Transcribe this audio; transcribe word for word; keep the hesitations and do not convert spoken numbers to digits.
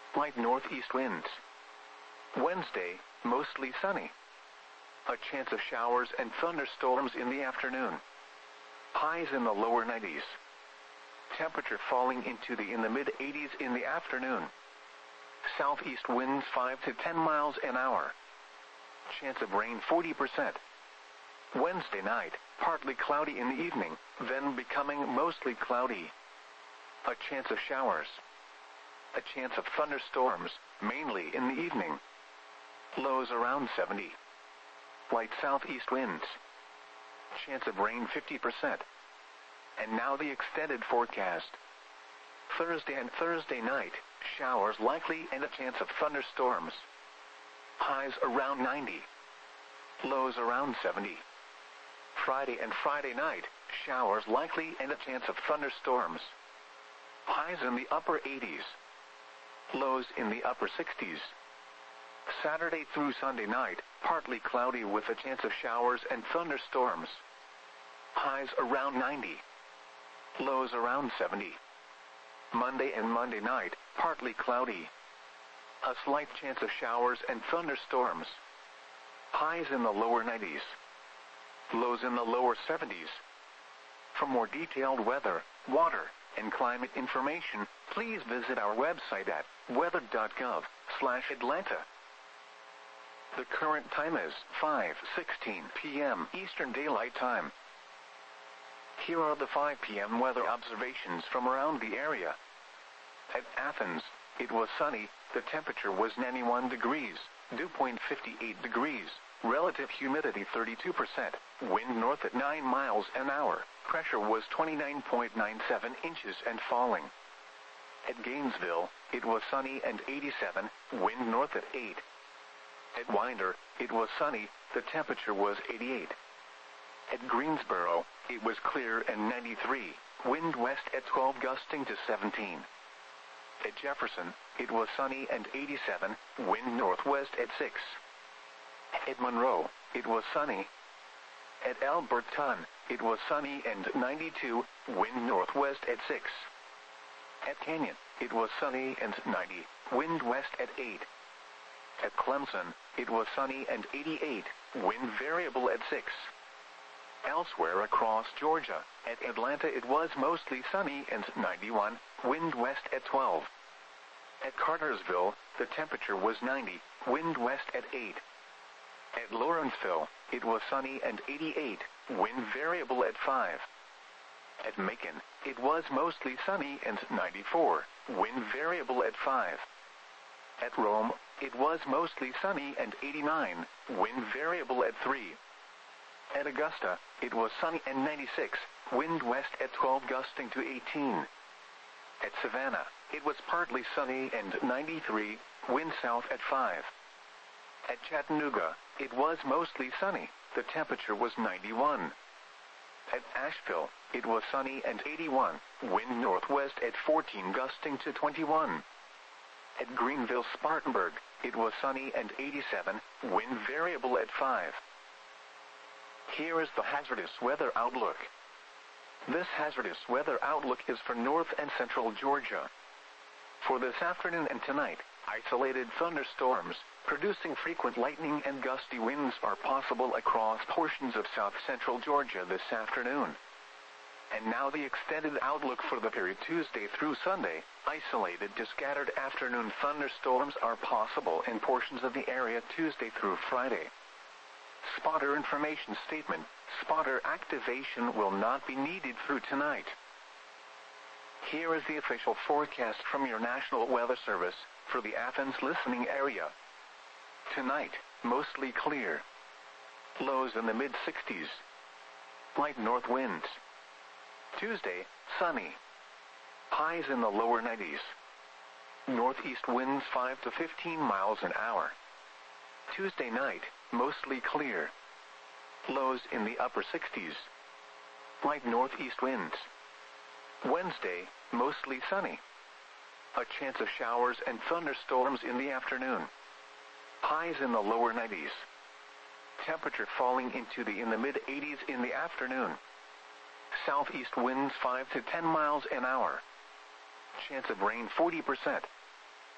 Light northeast winds. Wednesday, mostly sunny. A chance of showers and thunderstorms in the afternoon. Highs in the lower nineties. Temperature falling into the in the mid eighties in the afternoon. Southeast winds five to ten miles an hour. Chance of rain forty percent. Wednesday night, partly cloudy in the evening, then becoming mostly cloudy. A chance of showers. A chance of thunderstorms, mainly in the evening. Lows around seventy. Light southeast winds. Chance of rain fifty percent. And now the extended forecast. Thursday and Thursday night, showers likely and a chance of thunderstorms. Highs around ninety. Lows around seventy. Friday and Friday night, showers likely and a chance of thunderstorms. Highs in the upper eighties. Lows in the upper sixties. Saturday through Sunday night, partly cloudy with a chance of showers and thunderstorms. Highs around ninety. Lows around seventy. Monday and Monday night, partly cloudy. A slight chance of showers and thunderstorms. Highs in the lower nineties. Lows in the lower seventies. For more detailed weather, water, and climate information, please visit our website at weather dot gov slash Atlanta. The current time is five sixteen p m Eastern Daylight Time. Here are the five p m weather observations from around the area. At Athens, it was sunny, the temperature was ninety-one degrees, dew point fifty-eight degrees, relative humidity thirty-two percent, wind north at nine miles an hour, pressure was twenty-nine point nine seven inches and falling. At Gainesville, it was sunny and eighty-seven, wind north at eight. At Winder, it was sunny, the temperature was eighty-eight. At Greensboro, it was clear and ninety-three, wind west at twelve gusting to seventeen. At Jefferson, it was sunny and eighty-seven, wind northwest at six. At Monroe, it was sunny. At Alberton, it was sunny and ninety-two, wind northwest at six. At Canyon, it was sunny and ninety, wind west at eight. At Clemson, it was sunny and eighty-eight, wind variable at six. Elsewhere across Georgia, at Atlanta it was mostly sunny and ninety-one, wind west at twelve. At Cartersville, the temperature was ninety, wind west at eight. At Lawrenceville, it was sunny and eighty-eight, wind variable at five. At Macon, it was mostly sunny and ninety-four, wind variable at five. At Rome, it was mostly sunny and eighty-nine, wind variable at three. At Augusta, it was sunny and ninety-six, wind west at twelve gusting to eighteen. At Savannah, it was partly sunny and ninety-three, wind south at five. At Chattanooga, it was mostly sunny, the temperature was ninety-one. At Asheville, it was sunny and eighty-one, wind northwest at fourteen gusting to twenty-one. At Greenville-Spartanburg, it was sunny and eighty-seven, wind variable at five. Here is the hazardous weather outlook. This hazardous weather outlook is for north and central Georgia. For this afternoon and tonight, isolated thunderstorms, producing frequent lightning and gusty winds are possible across portions of south-central Georgia this afternoon. And now the extended outlook for the period Tuesday through Sunday. Isolated to scattered afternoon thunderstorms are possible in portions of the area Tuesday through Friday. Spotter information statement. Spotter activation will not be needed through tonight. Here is the official forecast from your National Weather Service for the Athens listening area. Tonight, mostly clear. Lows in the mid sixties. Light north winds. Tuesday, sunny. Highs in the lower nineties. Northeast winds five to fifteen miles an hour. Tuesday night, mostly clear. Lows in the upper sixties. Light northeast winds. Wednesday, mostly sunny. A chance of showers and thunderstorms in the afternoon. Highs in the lower nineties. Temperature falling into the in the mid eighties in the afternoon. Southeast winds five to ten miles an hour. Chance of rain forty percent.